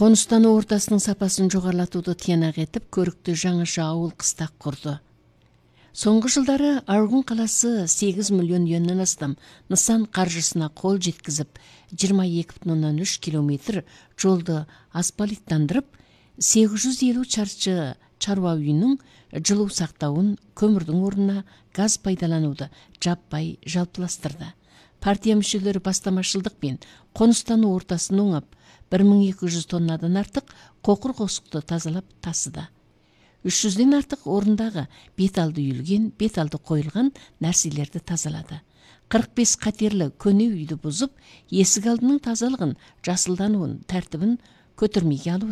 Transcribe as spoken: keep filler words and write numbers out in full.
Конустануу ортасынын сапасын жогорулатууду тыянак этип, көрүктүү жаңыча ауыл кыстак курду. Соңку жылдары Аргун калаасы сегиз миллион юандан астам нысан каржысына кол жеткизип, жыйырма эки бүтүн ондон үч километр жолду асфальттандырып, сегиз жүз элүү чарчы чарба үйүнүн жылуу сактауун, көмүрдүн ордуна газ пайдаланууду жаппай жалпылаштырды. Партия мүчөлөрү бастамачылдык менен конустануу ортасын оңап, бир миң эки жүз тоннадан артык кокур косукту тазалап тасыды. үч жүздөн артык орундагы бет алды үйүлгөн, бет алды коюлган нерселерди тазалады. кырк беш катерлі көне үйдү бузуп, эсик алдынын тазалыгын, жасылдануун, тартибин көтөрмөгө алуу